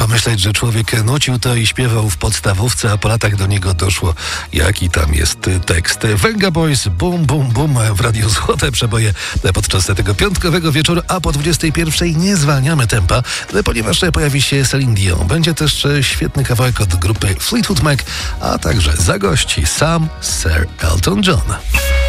pomyśleć, że człowiek nucił to i śpiewał w podstawówce, a po latach do niego doszło, jaki tam jest tekst. Venga Boys, bum, bum, bum w Radiu Złote Przeboje podczas tego piątkowego wieczoru, a po 21 nie zwalniamy tempa, ponieważ pojawi się Celine Dion. Będzie też świetny kawałek od grupy Fleetwood Mac, a także zagości sam Sir Elton John.